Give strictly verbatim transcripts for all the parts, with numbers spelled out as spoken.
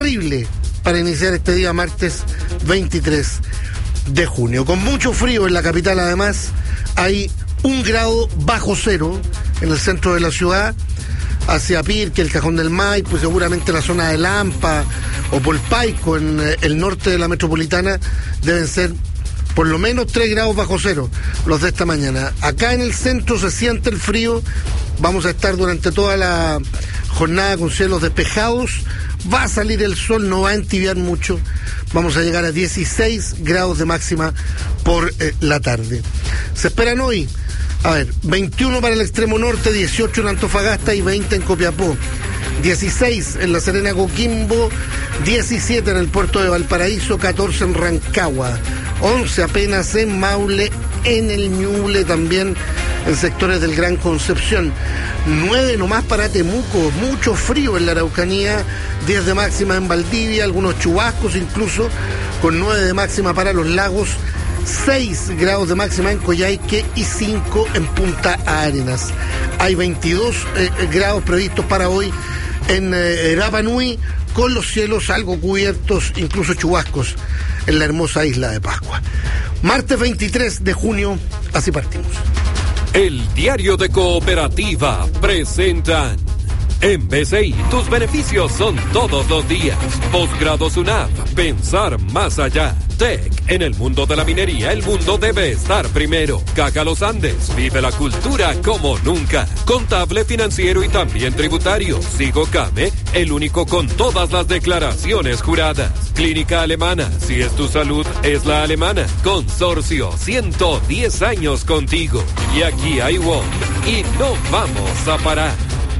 Horrible para iniciar este día martes veintitrés de junio. Con mucho frío en la capital, además, hay un grado bajo cero en el centro de la ciudad, hacia Pirque, el Cajón del Maipo, seguramente la zona de Lampa o Polpaico, en el norte de la metropolitana, deben ser por lo menos tres grados bajo cero los de esta mañana. Acá en el centro se siente el frío, vamos a estar durante toda la jornada con cielos despejados, va a salir el sol, no va a entibiar mucho, vamos a llegar a dieciséis grados de máxima por eh, la tarde. Se esperan hoy, a ver, veintiuno para el extremo norte, dieciocho en Antofagasta y veinte en Copiapó, dieciséis en La Serena, Coquimbo, diecisiete en el puerto de Valparaíso, catorce en Rancagua, once apenas en Maule, en el Ñuble también, en sectores del Gran Concepción, nueve nomás para Temuco, mucho frío en la Araucanía, diez de máxima en Valdivia, algunos chubascos incluso, con nueve de máxima para los lagos, seis grados de máxima en Coyhaique y cinco en Punta Arenas. Hay veintidós eh, grados previstos para hoy en eh, Rapa Nui, con los cielos algo cubiertos, incluso chubascos en la hermosa isla de Pascua. Martes veintitrés de junio, así partimos. El Diario de Cooperativa presenta en B C I, tus beneficios son todos los días. Posgrado SUNAP, pensar más allá. T E C, en el mundo de la minería, el mundo debe estar primero. Caca Los Andes, vive la cultura como nunca. Contable, financiero y también tributario. Sigo Came, el único con todas las declaraciones juradas. Clínica Alemana, si es tu salud, es la alemana. Consorcio, ciento diez años contigo. Y aquí hay W O M, y no vamos a parar.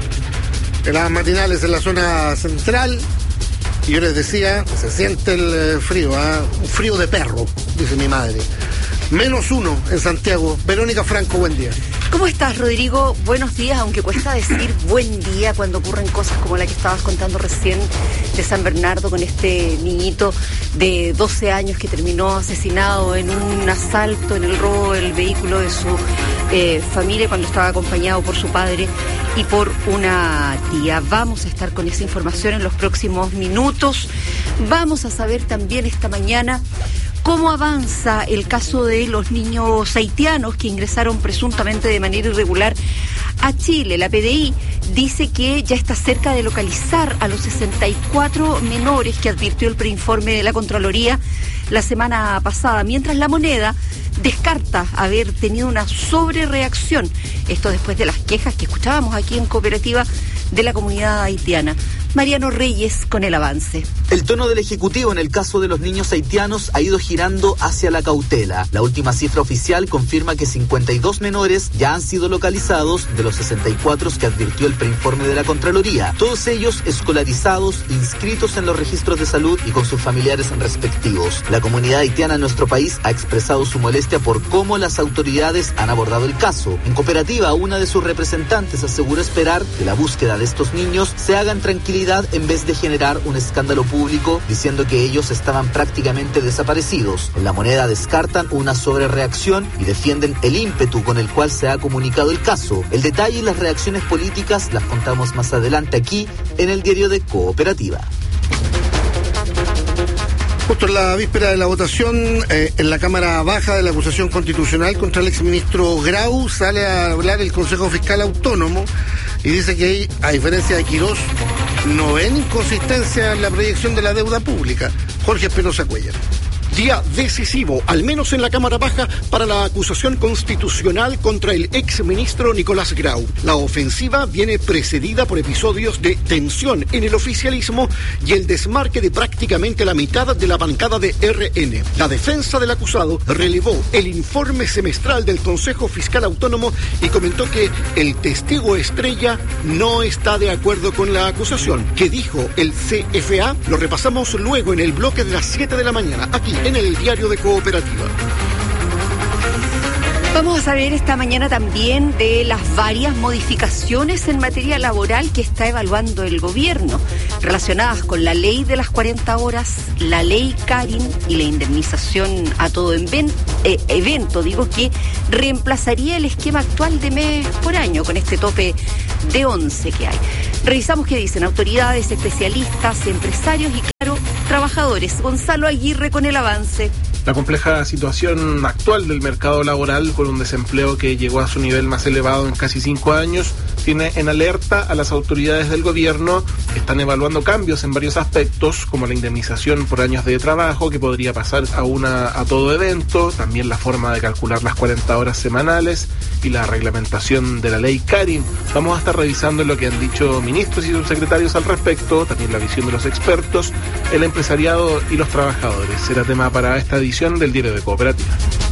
En las matinales en la zona central, y yo les decía, se siente el frío, ¿eh? Un frío de perro, dice mi madre. Menos uno en Santiago. Verónica Franco, buen día. ¿Cómo estás, Rodrigo? Buenos días, aunque cuesta decir buen día cuando ocurren cosas como la que estabas contando recién de San Bernardo, con este niñito de doce años que terminó asesinado en un asalto, en el robo del vehículo de su eh, familia cuando estaba acompañado por su padre y por una tía. Vamos a estar con esa información en los próximos minutos. Vamos a saber también esta mañana cómo avanza el caso de los niños haitianos que ingresaron presuntamente de manera irregular a Chile. La P D I dice que ya está cerca de localizar a los sesenta y cuatro menores que advirtió el preinforme de la Contraloría la semana pasada, mientras La Moneda descarta haber tenido una sobrereacción. Esto después de las quejas que escuchábamos aquí en Cooperativa de la comunidad haitiana. Mariano Reyes con el avance. El tono del Ejecutivo en el caso de los niños haitianos ha ido girando hacia la cautela. La última cifra oficial confirma que cincuenta y dos menores ya han sido localizados de los sesenta y cuatro que advirtió el preinforme de la Contraloría. Todos ellos escolarizados, inscritos en los registros de salud y con sus familiares respectivos. La comunidad haitiana en nuestro país ha expresado su molestia por cómo las autoridades han abordado el caso. En Cooperativa, una de sus representantes aseguró esperar que la búsqueda de estos niños se haga en tranquilidad en vez de generar un escándalo público, diciendo que ellos estaban prácticamente desaparecidos. En La Moneda descartan una sobrereacción y defienden el ímpetu con el cual se ha comunicado el caso. El detalle y las reacciones políticas las contamos más adelante aquí en el Diario de Cooperativa. Justo en la víspera de la votación, eh, en la Cámara Baja de la acusación constitucional contra el exministro Grau, sale a hablar el Consejo Fiscal Autónomo y dice que, a diferencia de Quirós, no ven inconsistencia en la proyección de la deuda pública. Jorge Espinosa Cuellar. Día decisivo, al menos en la Cámara Baja, para la acusación constitucional contra el exministro Nicolás Grau. La ofensiva viene precedida por episodios de tensión en el oficialismo y el desmarque de prácticamente la mitad de la bancada de R N. La defensa del acusado relevó el informe semestral del Consejo Fiscal Autónomo y comentó que el testigo estrella no está de acuerdo con la acusación. ¿Qué dijo el C F A? Lo repasamos luego en el bloque de las siete de la mañana, aquí en el Diario de Cooperativa. Vamos a saber esta mañana también de las varias modificaciones en materia laboral que está evaluando el gobierno, relacionadas con la ley de las cuarenta horas, la ley Karin y la indemnización a todo event, eh, evento, digo, que reemplazaría el esquema actual de mes por año con este tope de once que hay. Revisamos qué dicen autoridades, especialistas, empresarios y, claro, trabajadores. Gonzalo Aguirre con el avance. La compleja situación actual del mercado laboral, con un desempleo que llegó a su nivel más elevado en casi cinco años, tiene en alerta a las autoridades del gobierno. Están evaluando cambios en varios aspectos, como la indemnización por años de trabajo, que podría pasar a una a todo evento, también la forma de calcular las cuarenta horas semanales y la reglamentación de la ley Karin. Vamos a estar revisando lo que han dicho ministros y subsecretarios al respecto, también la visión de los expertos, el empresariado y los trabajadores. Será tema para esta edición del Diario de Cooperativa.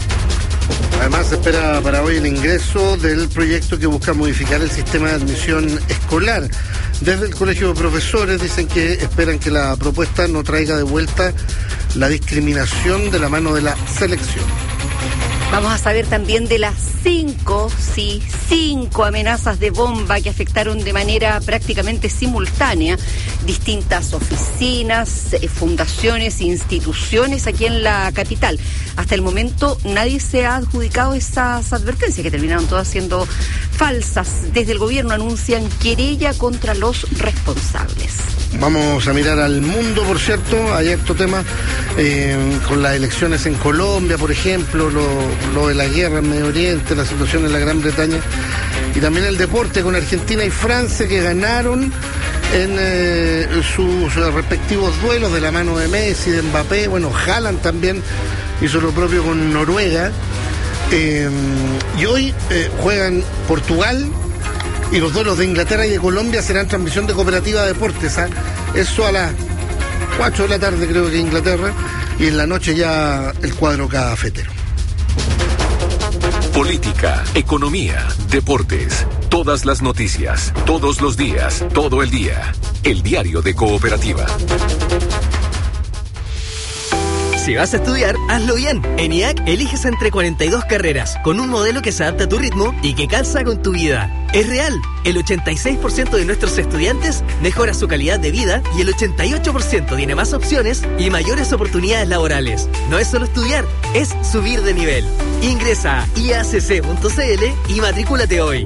Además, se espera para hoy el ingreso del proyecto que busca modificar el sistema de admisión escolar. Desde el Colegio de Profesores dicen que esperan que la propuesta no traiga de vuelta la discriminación de la mano de la selección. Vamos a saber también de las cinco, sí, cinco amenazas de bomba que afectaron de manera prácticamente simultánea distintas oficinas, eh, fundaciones, instituciones aquí en la capital. Hasta el momento nadie se ha adjudicado esas advertencias que terminaron todas siendo falsas. Desde el gobierno anuncian querella contra los responsables. Vamos a mirar al mundo, por cierto, hay harto tema eh, con las elecciones en Colombia, por ejemplo, lo, lo de la guerra en Medio Oriente, la situación en la Gran Bretaña, y también el deporte con Argentina y Francia, que ganaron en eh, sus respectivos duelos de la mano de Messi, de Mbappé. Bueno, Haaland también hizo lo propio con Noruega, eh, y hoy eh, juegan Portugal. Y los duelos de Inglaterra y de Colombia serán transmisión de Cooperativa Deportes, ¿eh? Eso a las cuatro de la tarde creo que Inglaterra, y en la noche ya el cuadro cafetero. Política, economía, deportes, todas las noticias, todos los días, todo el día. El Diario de Cooperativa. Si vas a estudiar, hazlo bien. En I A C eliges entre cuarenta y dos carreras, con un modelo que se adapta a tu ritmo y que calza con tu vida. Es real. El ochenta y seis por ciento de nuestros estudiantes mejora su calidad de vida y el ochenta y ocho por ciento tiene más opciones y mayores oportunidades laborales. No es solo estudiar, es subir de nivel. Ingresa a i a c c punto c l y matricúlate hoy.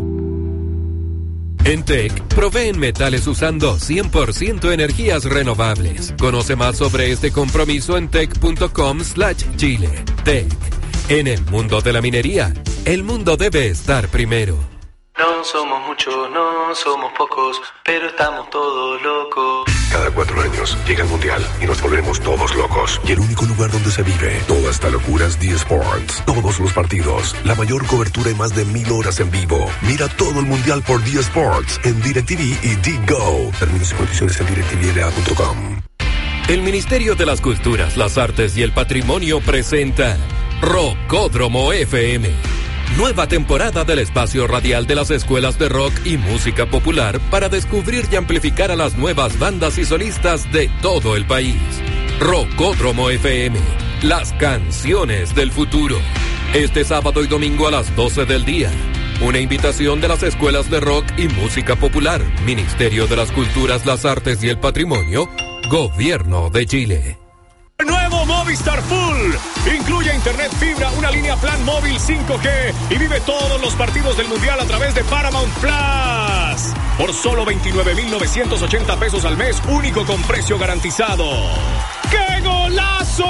En T E C, proveen metales usando cien por ciento energías renovables. Conoce más sobre este compromiso en tec punto com slash chile. T E C. En el mundo de la minería, el mundo debe estar primero. No somos muchos, no somos pocos, pero estamos todos locos. Cada cuatro años llega el Mundial y nos volvemos todos locos. Y el único lugar donde se vive toda esta locura es D Sports. Todos los partidos, la mayor cobertura y más de mil horas en vivo. Mira todo el Mundial por D Sports en DirecTV y D-Go. Términos y condiciones en direct t v l a punto com. El Ministerio de las Culturas, las Artes y el Patrimonio presenta Rockódromo F M. Nueva temporada del espacio radial de las escuelas de rock y música popular para descubrir y amplificar a las nuevas bandas y solistas de todo el país. Rockódromo F M, las canciones del futuro. Este sábado y domingo a las doce del día. Una invitación de las escuelas de rock y música popular, Ministerio de las Culturas, las Artes y el Patrimonio, Gobierno de Chile. Nuevo Movistar Full. Incluye internet fibra, una línea plan móvil cinco G y vive todos los partidos del Mundial a través de Paramount Plus. Por solo veintinueve mil novecientos ochenta pesos al mes, único con precio garantizado. ¡Qué golazo!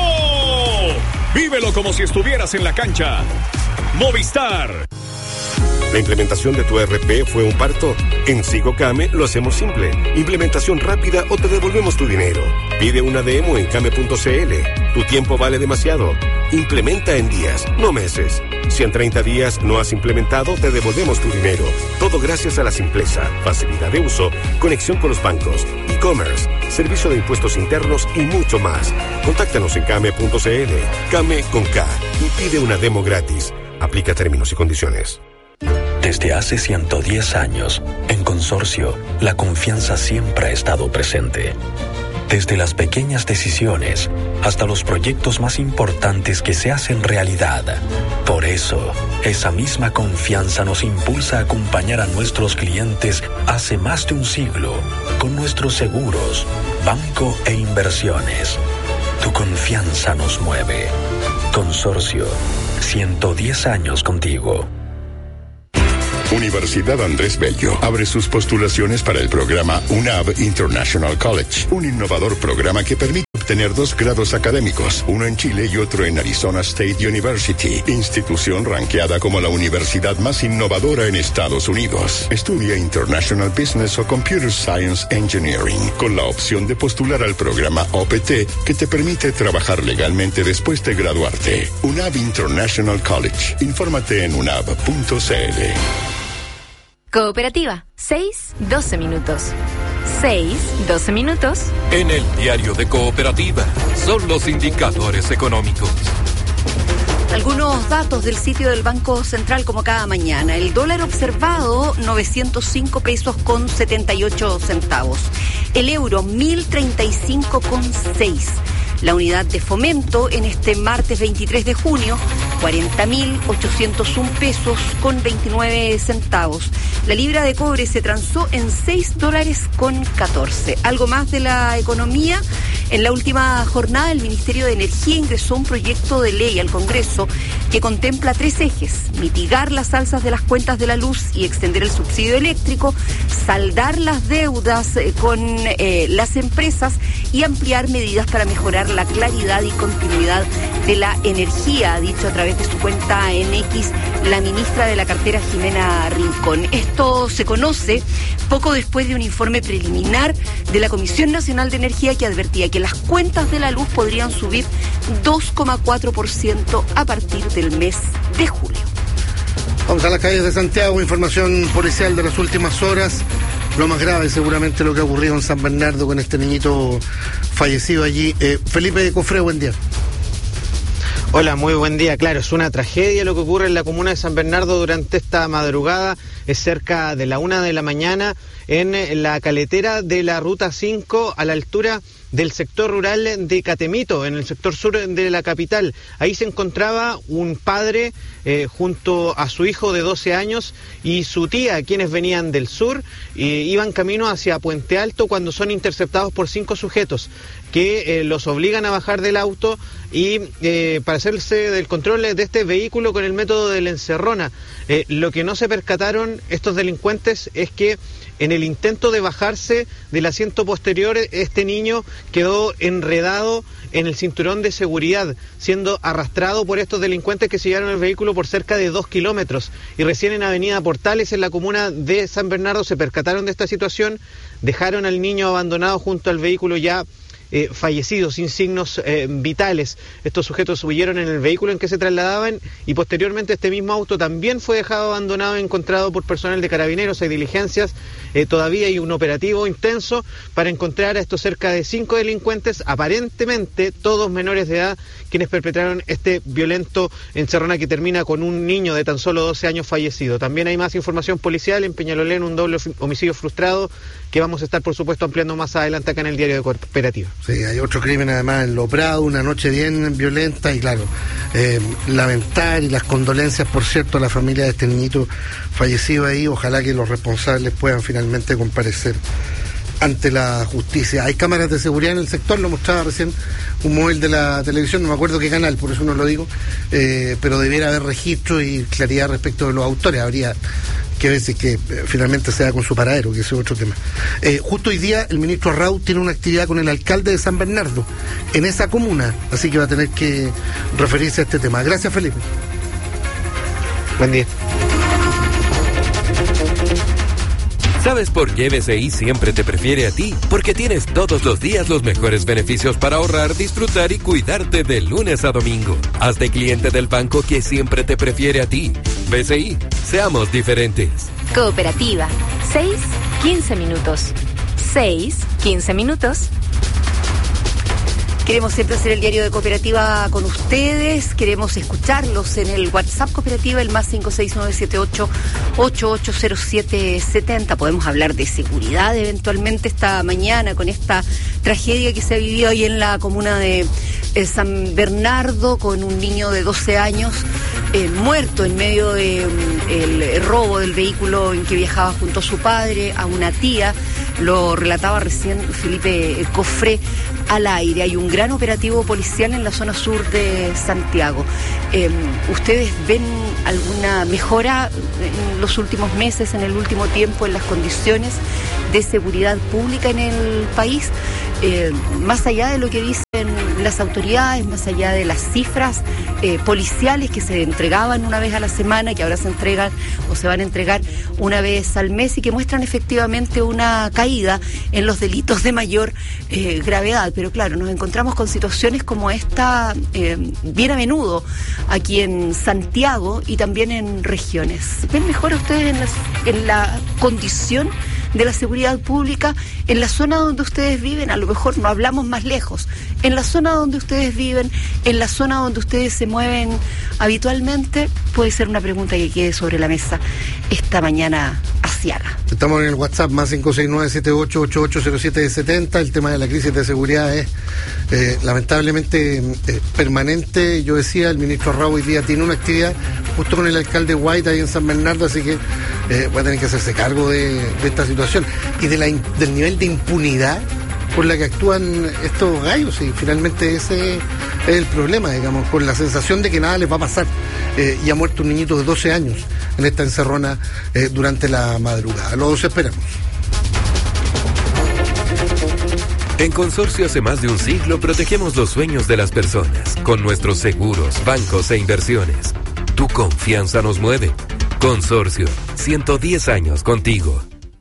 Vívelo como si estuvieras en la cancha. Movistar. ¿La implementación de tu E R P fue un parto? En SigoCame lo hacemos simple. Implementación rápida o te devolvemos tu dinero. Pide una demo en came punto c l. Tu tiempo vale demasiado. Implementa en días, no meses. Si en treinta días no has implementado, te devolvemos tu dinero. Todo gracias a la simpleza, facilidad de uso, conexión con los bancos, e-commerce, servicio de impuestos internos y mucho más. Contáctanos en came punto c l. Came con K y pide una demo gratis. Aplica términos y condiciones. Desde hace ciento diez años, en Consorcio, la confianza siempre ha estado presente. Desde las pequeñas decisiones hasta los proyectos más importantes que se hacen realidad. Por eso, esa misma confianza nos impulsa a acompañar a nuestros clientes hace más de un siglo con nuestros seguros, banco e inversiones. Tu confianza nos mueve. Consorcio, ciento diez años contigo. Universidad Andrés Bello abre sus postulaciones para el programa U N A V International College, un innovador programa que permite obtener dos grados académicos, uno en Chile y otro en Arizona State University, institución ranqueada como la universidad más innovadora en Estados Unidos. Estudia International Business o Computer Science Engineering, con la opción de postular al programa O P T, que te permite trabajar legalmente después de graduarte. U N A V International College. Infórmate en unav punto c l. Cooperativa, seis, doce minutos. seis, doce minutos. En el diario de Cooperativa son los indicadores económicos. Algunos datos del sitio del Banco Central como cada mañana. El dólar observado, novecientos cinco pesos con setenta y ocho centavos. El euro, mil treinta y cinco con seis. La unidad de fomento en este martes veintitrés de junio, cuarenta mil ochocientos uno pesos con veintinueve centavos. La libra de cobre se transó en seis dólares con catorce. Algo más de la economía. En la última jornada, el Ministerio de Energía ingresó un proyecto de ley al Congreso que contempla tres ejes: mitigar las alzas de las cuentas de la luz y extender el subsidio eléctrico, saldar las deudas con eh, las empresas y ampliar medidas para mejorar la claridad y continuidad de la energía, ha dicho a través de su cuenta en X la ministra de la cartera, Jimena Rincón. Esto se conoce poco después de un informe preliminar de la Comisión Nacional de Energía que advertía que las cuentas de la luz podrían subir dos coma cuatro por ciento a partir del mes de julio. Vamos a las calles de Santiago, información policial de las últimas horas. Lo más grave seguramente lo que ha ocurrido en San Bernardo con este niñito fallecido allí. Eh, Felipe Cofré, buen día. Hola, muy buen día. Claro, es una tragedia lo que ocurre en la comuna de San Bernardo durante esta madrugada. Es cerca de la una de la mañana en la caletera de la Ruta cinco a la altura del sector rural de Catemito, en el sector sur de la capital. Ahí se encontraba un padre eh, junto a su hijo de doce años y su tía, quienes venían del sur, eh, iban camino hacia Puente Alto cuando son interceptados por cinco sujetos que eh, los obligan a bajar del auto y eh, para hacerse del control de este vehículo con el método de la encerrona. Eh, lo que no se percataron estos delincuentes es que en el intento de bajarse del asiento posterior, este niño quedó enredado en el cinturón de seguridad, siendo arrastrado por estos delincuentes que se llevaron el vehículo por cerca de dos kilómetros. Y recién en Avenida Portales, en la comuna de San Bernardo, se percataron de esta situación, dejaron al niño abandonado junto al vehículo ya Eh, fallecidos, sin signos eh, vitales. Estos sujetos huyeron en el vehículo en que se trasladaban y posteriormente este mismo auto también fue dejado abandonado, encontrado por personal de carabineros. Hay diligencias, eh, todavía hay un operativo intenso para encontrar a estos cerca de cinco delincuentes, aparentemente todos menores de edad, quienes perpetraron este violento encerrona que termina con un niño de tan solo doce años fallecido. También hay más información policial en Peñalolén, un doble homicidio frustrado que vamos a estar por supuesto ampliando más adelante acá en el diario de Cooperativa. Sí, hay otro crimen además en Lo Prado, una noche bien violenta y claro, eh, lamentar y las condolencias, por cierto, a la familia de este niñito fallecido ahí. Ojalá que los responsables puedan finalmente comparecer ante la justicia. Hay cámaras de seguridad en el sector, lo mostraba recién un móvil de la televisión, no me acuerdo qué canal, por eso no lo digo, eh, pero debiera haber registro y claridad respecto de los autores. Habría que ver si es que eh, finalmente se da con su paradero, que ese es otro tema. Eh, justo hoy día el ministro Arrau tiene una actividad con el alcalde de San Bernardo, en esa comuna, así que va a tener que referirse a este tema. Gracias, Felipe. Buen día. ¿Sabes por qué B C I siempre te prefiere a ti? Porque tienes todos los días los mejores beneficios para ahorrar, disfrutar y cuidarte de lunes a domingo. Hazte cliente del banco que siempre te prefiere a ti. B C I, seamos diferentes. Cooperativa, seis, quince minutos. seis, quince minutos. Queremos siempre hacer el diario de Cooperativa con ustedes, queremos escucharlos en el WhatsApp Cooperativa, el más cinco seis nueve siete ocho ocho ocho cero siete siete cero. Podemos hablar de seguridad eventualmente esta mañana con esta tragedia que se ha vivido ahí en la comuna de eh, San Bernardo, con un niño de doce años eh, muerto en medio del de, um, robo del vehículo en que viajaba junto a su padre, a una tía. Lo relataba recién Felipe Cofré al aire. Hay un gran operativo policial en la zona sur de Santiago. Eh, ¿Ustedes ven alguna mejora en los últimos meses, en el último tiempo, en las condiciones de seguridad pública en el país? Eh, más allá de lo que dicen las autoridades, más allá de las cifras eh, policiales que se entregaban una vez a la semana, que ahora se entregan o se van a entregar una vez al mes y que muestran efectivamente una caída en los delitos de mayor eh, gravedad. Pero claro, nos encontramos con situaciones como esta eh, bien a menudo aquí en Santiago y también en regiones. ¿Ven mejor a ustedes en, las, en la condición de la seguridad pública en la zona donde ustedes viven? A lo mejor no hablamos más lejos, en la zona donde ustedes viven, en la zona donde ustedes se mueven habitualmente. Puede ser una pregunta que quede sobre la mesa esta mañana asiaga. Estamos en el WhatsApp más cinco seis nueve siete ocho ocho ocho cero siete siete cero. El tema de la crisis de seguridad es eh, lamentablemente eh, permanente. Yo decía, el ministro Raúl hoy día tiene una actividad justo con el alcalde White ahí en San Bernardo, así que eh, va a tener que hacerse cargo de, de esta situación y de la, del nivel de impunidad por la que actúan estos gallos, y finalmente ese es el problema, digamos, con la sensación de que nada les va a pasar. Eh, y ha muerto un niñito de doce años en esta encerrona eh, durante la madrugada. Los esperamos. En Consorcio hace más de un siglo protegemos los sueños de las personas con nuestros seguros, bancos e inversiones. Tu confianza nos mueve. Consorcio, ciento diez años contigo.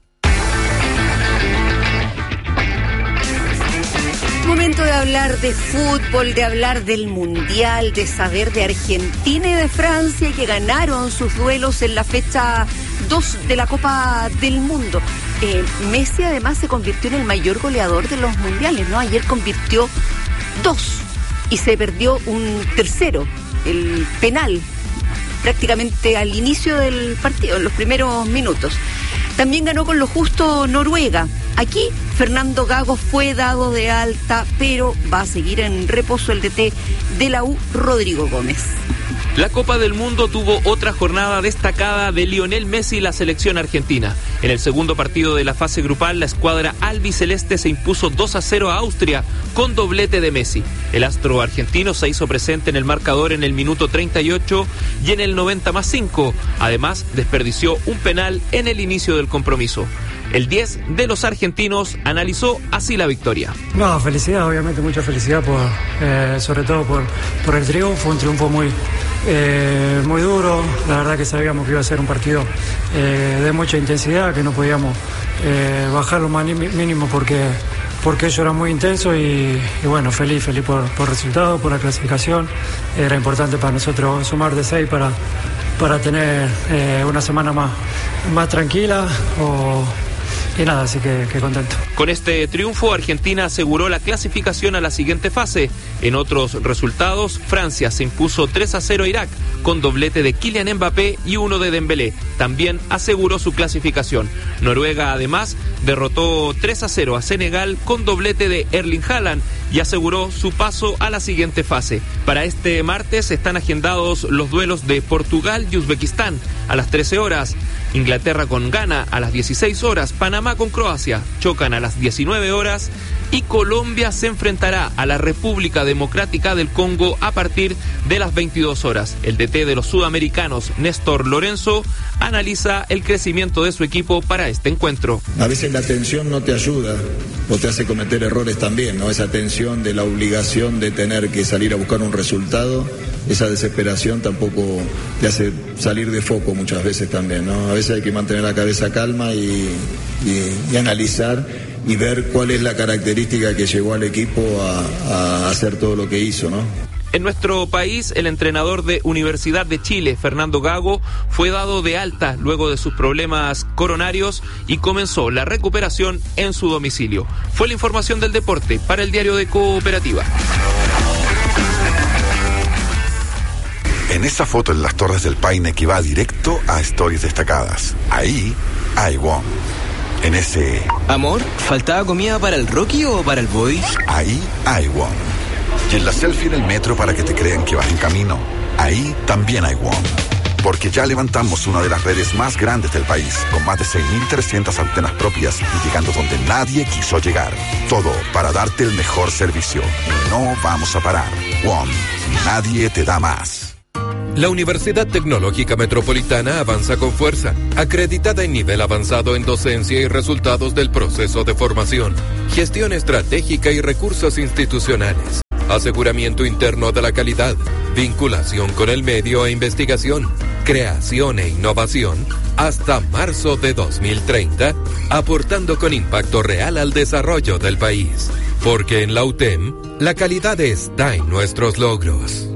Momento de hablar de fútbol, de hablar del Mundial, de saber de Argentina y de Francia, que ganaron sus duelos en la fecha dos de la Copa del Mundo. Eh, Messi además se convirtió en el mayor goleador de los mundiales, ¿no? Ayer convirtió dos y se perdió un tercero, el penal, prácticamente al inicio del partido, en los primeros minutos. También ganó con lo justo Noruega. Aquí Fernando Gago fue dado de alta, pero va a seguir en reposo el D T de la U, Rodrigo Gómez. La Copa del Mundo tuvo otra jornada destacada de Lionel Messi y la selección argentina. En el segundo partido de la fase grupal, la escuadra albiceleste se impuso dos a cero a Austria con doblete de Messi. El astro argentino se hizo presente en el marcador en el minuto treinta y ocho y en el noventa más cinco. Además, desperdició un penal en el inicio del compromiso. El diez de los argentinos analizó así la victoria. No, felicidad, obviamente mucha felicidad, por, eh, sobre todo por, por el triunfo, un triunfo muy, eh, muy duro. La verdad que sabíamos que iba a ser un partido eh, de mucha intensidad, que no podíamos eh, bajar lo más mínimo porque, porque ello era muy intenso y, y bueno, feliz, feliz por, por el resultado, por la clasificación. Era importante para nosotros sumar de seis para, para tener eh, una semana más, más tranquila o... Y nada, así que, que contento. Con este triunfo, Argentina aseguró la clasificación a la siguiente fase. En otros resultados, Francia se impuso tres a cero a Irak, con doblete de Kylian Mbappé y uno de Dembélé. También aseguró su clasificación. Noruega, además, derrotó tres a cero a Senegal con doblete de Erling Haaland y aseguró su paso a la siguiente fase. Para este martes están agendados los duelos de Portugal y Uzbekistán a las trece horas. Inglaterra con Ghana a las dieciséis horas, Panamá con Croacia chocan a las diecinueve horas y Colombia se enfrentará a la República Democrática del Congo a partir de las veintidós horas. El D T de los sudamericanos, Néstor Lorenzo, analiza el crecimiento de su equipo para este encuentro. A veces la tensión no te ayuda o te hace cometer errores también, ¿no? Esa tensión de la obligación de tener que salir a buscar un resultado, esa desesperación tampoco te hace salir de foco muchas veces también, ¿no? A veces hay que mantener la cabeza calma y, y, y analizar y ver cuál es la característica que llevó al equipo a, a hacer todo lo que hizo, ¿no? En nuestro país, el entrenador de Universidad de Chile, Fernando Gago, fue dado de alta luego de sus problemas coronarios y comenzó la recuperación en su domicilio. Fue la información del deporte para el Diario de Cooperativa. En esa foto en las Torres del Paine que va directo a Stories Destacadas, ahí hay Wong. En ese... Amor, ¿faltaba comida para el Rocky o para el Boys? Ahí hay Wong. Y en la selfie en el metro para que te crean que vas en camino, ahí también hay Wong. Porque ya levantamos una de las redes más grandes del país, con más de seis mil trescientas antenas propias y llegando donde nadie quiso llegar. Todo para darte el mejor servicio. Y no vamos a parar. Wong, nadie te da más. La Universidad Tecnológica Metropolitana avanza con fuerza, acreditada en nivel avanzado en docencia y resultados del proceso de formación, gestión estratégica y recursos institucionales, aseguramiento interno de la calidad, vinculación con el medio e investigación, creación e innovación, hasta marzo de dos mil treinta, aportando con impacto real al desarrollo del país. Porque en la U T E M, la calidad está en nuestros logros.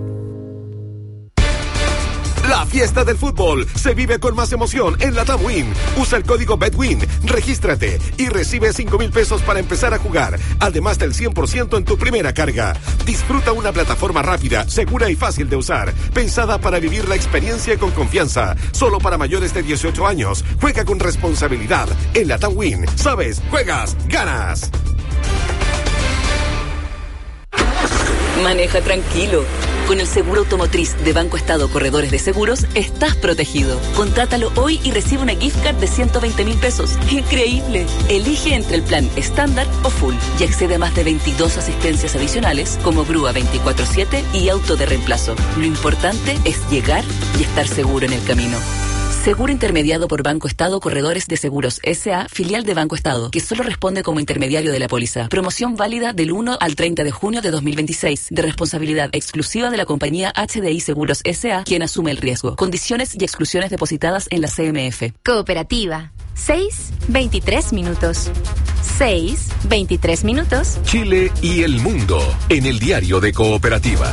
La fiesta del fútbol se vive con más emoción en la TAMWIN. Usa el código BETWIN, regístrate y recibe cinco mil pesos para empezar a jugar, además del cien por ciento en tu primera carga. Disfruta una plataforma rápida, segura y fácil de usar, pensada para vivir la experiencia con confianza. Solo para mayores de dieciocho años. Juega con responsabilidad. En la TAMWIN, sabes, juegas, ganas. Maneja tranquilo. Con el seguro automotriz de Banco Estado Corredores de Seguros, estás protegido. Contrátalo hoy y recibe una gift card de ciento veinte mil pesos. ¡Increíble! Elige entre el plan estándar o full y accede a más de veintidós asistencias adicionales como grúa veinticuatro siete y auto de reemplazo. Lo importante es llegar y estar seguro en el camino. Seguro intermediado por Banco Estado Corredores de Seguros S A, filial de Banco Estado, que solo responde como intermediario de la póliza. Promoción válida del uno al treinta de junio de dos mil veintiséis, de responsabilidad exclusiva de la compañía H D I Seguros S A, quien asume el riesgo. Condiciones y exclusiones depositadas en la C M F. Cooperativa. seis, veintitrés minutos. seis, veintitrés minutos. Chile y el mundo en el Diario de Cooperativa.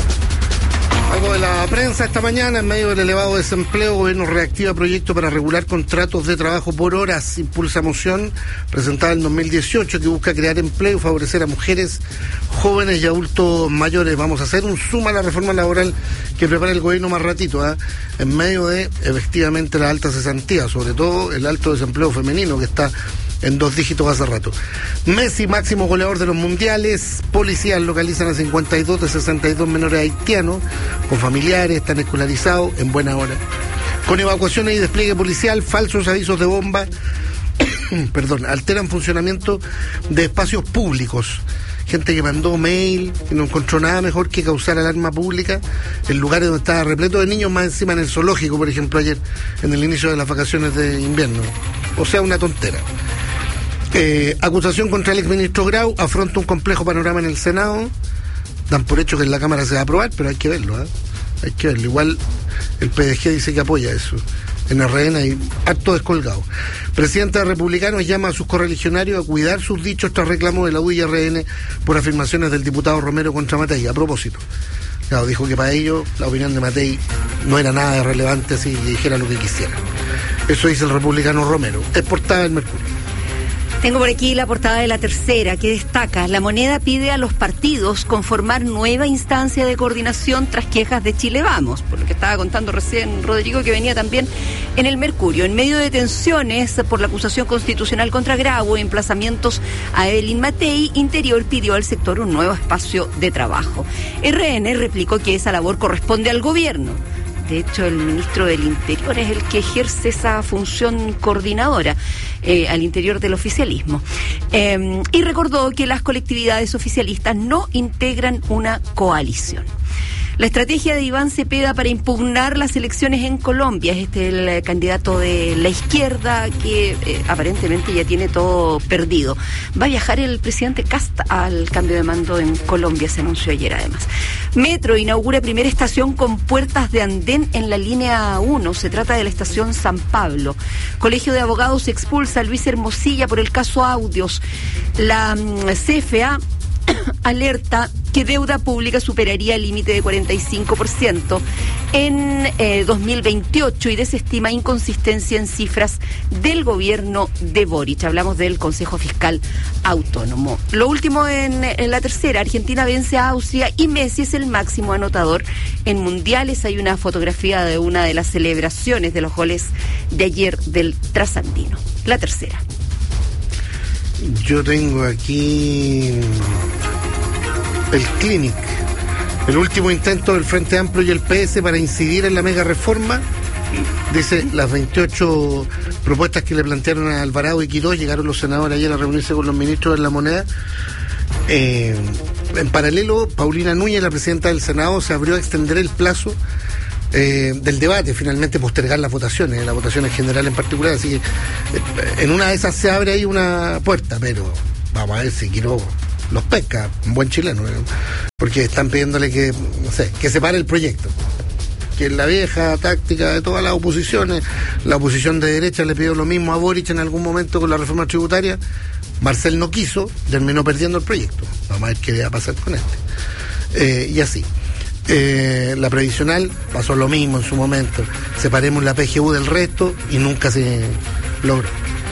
Algo de la prensa esta mañana, en medio del elevado desempleo, el gobierno reactiva proyecto para regular contratos de trabajo por horas. Impulsa moción presentada en dos mil dieciocho que busca crear empleo y favorecer a mujeres, jóvenes y adultos mayores. Vamos a hacer un suma a la reforma laboral que prepara el gobierno más ratito, ¿eh? en medio de, efectivamente, la alta cesantía, sobre todo el alto desempleo femenino que está en dos dígitos hace rato. Messi, máximo goleador de los mundiales. Policías localizan a cincuenta y dos de sesenta y dos menores haitianos con familiares, están escolarizados en buena hora. Con evacuaciones y despliegue policial, falsos avisos de bomba, perdón, alteran funcionamiento de espacios públicos. Gente que mandó mail, que no encontró nada mejor que causar alarma pública en lugares donde estaba repleto de niños, más encima en el zoológico, por ejemplo, ayer, en el inicio de las vacaciones de invierno. O sea, una tontera. Eh, acusación contra el exministro Grau, afronta un complejo panorama en el Senado. Dan por hecho que en la Cámara se va a aprobar, pero hay que verlo, ¿eh? Hay que verlo. Igual el P D G dice que apoya eso. En R N hay harto descolgado. Presidente de Republicanos llama a sus correligionarios a cuidar sus dichos tras reclamo de la U y R N por afirmaciones del diputado Romero contra Matei. A propósito, claro, dijo que para ellos la opinión de Matei no era nada de relevante si dijera lo que quisiera. Eso dice el republicano Romero. Es portada del Mercurio. Tengo por aquí la portada de La Tercera, que destaca: La Moneda pide a los partidos conformar nueva instancia de coordinación tras quejas de Chile Vamos, por lo que estaba contando recién Rodrigo, que venía también en el Mercurio. En medio de tensiones por la acusación constitucional contra Grau y emplazamientos a Evelyn Matei, Interior pidió al sector un nuevo espacio de trabajo. R N replicó que esa labor corresponde al gobierno. De hecho, el ministro del Interior es el que ejerce esa función coordinadora eh, al interior del oficialismo. Eh, y recordó que las colectividades oficialistas no integran una coalición. La estrategia de Iván Cepeda para impugnar las elecciones en Colombia. Este es el candidato de la izquierda que eh, aparentemente ya tiene todo perdido. Va a viajar el presidente Kast al cambio de mando en Colombia, se anunció ayer además. Metro inaugura primera estación con puertas de andén en la línea uno. Se trata de la estación San Pablo. Colegio de Abogados expulsa a Luis Hermosilla por el caso Audios. La um, C F A alerta que deuda pública superaría el límite de cuarenta y cinco por ciento en eh, dos mil veintiocho y desestima inconsistencia en cifras del gobierno de Boric. Hablamos del Consejo Fiscal Autónomo. Lo último en, en la tercera, Argentina vence a Austria y Messi es el máximo anotador en mundiales. Hay una fotografía de una de las celebraciones de los goles de ayer del trasandino. La tercera. Yo tengo aquí el Clinic, el último intento del Frente Amplio y el P S para incidir en la mega reforma. Dice, las veintiocho propuestas que le plantearon a Alvarado y Quirós, llegaron los senadores ayer a reunirse con los ministros de la moneda. Eh, en paralelo, Paulina Núñez, la presidenta del Senado, se abrió a extender el plazo eh, del debate, finalmente postergar las votaciones, las votaciones generales en particular, así que eh, en una de esas se abre ahí una puerta, pero vamos a ver si Quirós los pesca, un buen chileno, ¿no? Porque están pidiéndole que, no sé, que se pare el proyecto. Que es la vieja táctica de todas las oposiciones. La oposición de derecha le pidió lo mismo a Boric en algún momento con la reforma tributaria. Marcel no quiso, terminó perdiendo el proyecto. Vamos a ver qué va a pasar con este. Eh, y así. Eh, la previsional pasó lo mismo en su momento. Separemos la P G U del resto y nunca se logró.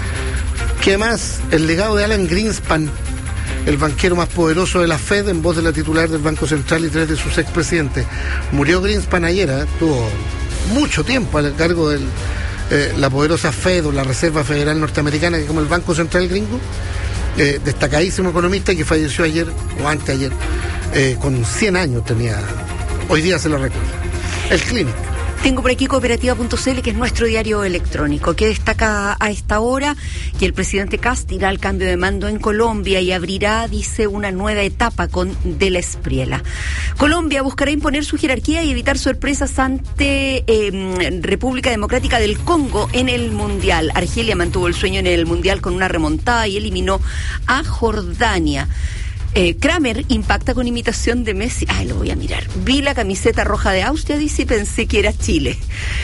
¿Qué más? El legado de Alan Greenspan, el banquero más poderoso de la Fed, en voz de la titular del Banco Central y tres de sus expresidentes. Murió Greenspan ayer, ¿eh? Tuvo mucho tiempo al cargo de eh, la poderosa Fed o la Reserva Federal Norteamericana, que es como el Banco Central gringo, eh, destacadísimo economista que falleció ayer, o anteayer, eh, con cien años tenía, hoy día se lo recuerda. El Clinic. Tengo por aquí cooperativa punto c l, que es nuestro diario electrónico, que destaca a esta hora que el presidente Kast irá al cambio de mando en Colombia y abrirá, dice, una nueva etapa con De la Espriella. Colombia buscará imponer su jerarquía y evitar sorpresas ante eh, República Democrática del Congo en el Mundial. Argelia mantuvo el sueño en el Mundial con una remontada y eliminó a Jordania. Eh, Kramer impacta con imitación de Messi. Ay, lo voy a mirar. Vi la camiseta roja de Austria, dice, y pensé que era Chile.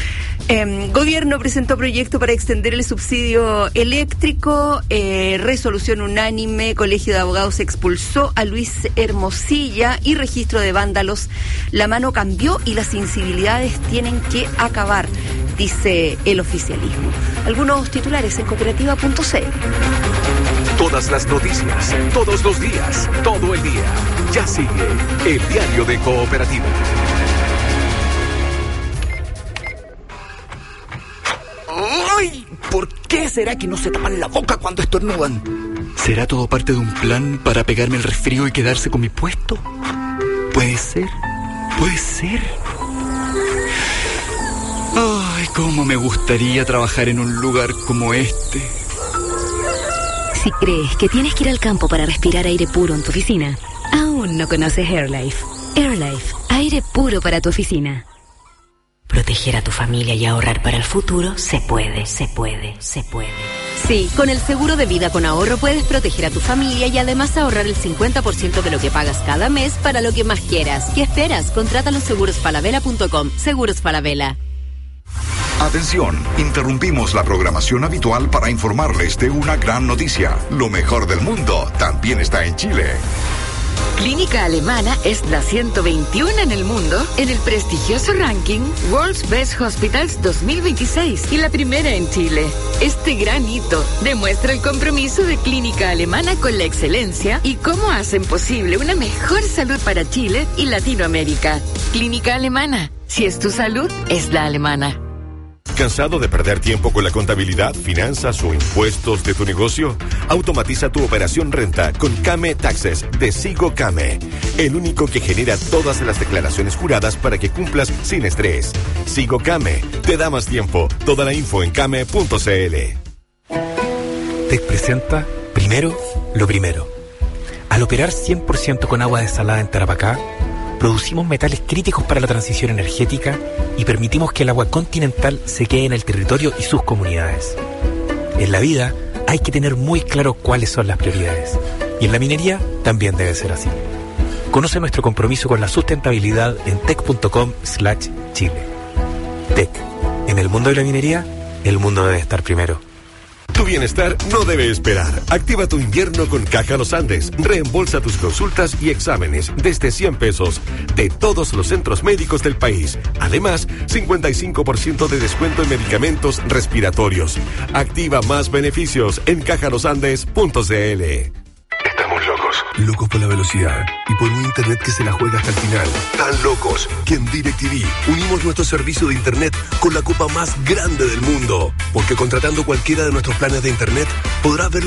Eh, gobierno presentó proyecto para extender el subsidio eléctrico. Eh, resolución unánime. Colegio de Abogados expulsó a Luis Hermosilla. Y registro de vándalos. La mano cambió y las incivilidades tienen que acabar, dice el oficialismo. Algunos titulares en cooperativa punto c l. Todas las noticias, todos los días, todo el día. Ya sigue el diario de Cooperativa. ¡Ay! ¿Por qué será que no se tapan la boca cuando estornudan? ¿Será todo parte de un plan para pegarme el resfrío y quedarse con mi puesto? ¿Puede ser? ¿Puede ser? Ay, cómo me gustaría trabajar en un lugar como este. Si crees que tienes que ir al campo para respirar aire puro en tu oficina, aún no conoces AirLife. AirLife, aire puro para tu oficina. Proteger a tu familia y ahorrar para el futuro se puede, se puede, se puede. Sí, con el seguro de vida con ahorro puedes proteger a tu familia y además ahorrar el cincuenta por ciento de lo que pagas cada mes para lo que más quieras. ¿Qué esperas? Contrátalo en seguros falabella punto com. Seguros Falabella. Atención, interrumpimos la programación habitual para informarles de una gran noticia. Lo mejor del mundo también está en Chile. Clínica Alemana es la ciento veintiuno en el mundo en el prestigioso ranking World's Best Hospitals dos mil veintiséis y la primera en Chile. Este gran hito demuestra el compromiso de Clínica Alemana con la excelencia y cómo hacen posible una mejor salud para Chile y Latinoamérica. Clínica Alemana, si es tu salud, es la alemana. ¿Cansado de perder tiempo con la contabilidad, finanzas o impuestos de tu negocio? Automatiza tu operación renta con Came Taxes de Sigo Came, el único que genera todas las declaraciones juradas para que cumplas sin estrés. Sigo Came te da más tiempo. Toda la info en came punto c l. T E C presenta Primero lo Primero. Al operar cien por ciento con agua desalada en Tarapacá, producimos metales críticos para la transición energética y permitimos que el agua continental se quede en el territorio y sus comunidades. En la vida hay que tener muy claro cuáles son las prioridades. Y en la minería también debe ser así. Conoce nuestro compromiso con la sustentabilidad en tec punto com slash chile. T E C. En el mundo de la minería, el mundo debe estar primero. Tu bienestar no debe esperar. Activa tu invierno con Caja Los Andes. Reembolsa tus consultas y exámenes desde cien pesos de todos los centros médicos del país. Además, cincuenta y cinco por ciento de descuento en medicamentos respiratorios. Activa más beneficios en caja los andes punto c l. Estamos locos. Locos por la velocidad y por un internet que se la juega hasta el final. Tan locos que en DirecTV unimos nuestro servicio de internet con la copa más grande del mundo. Porque contratando cualquiera de nuestros planes de internet podrás ver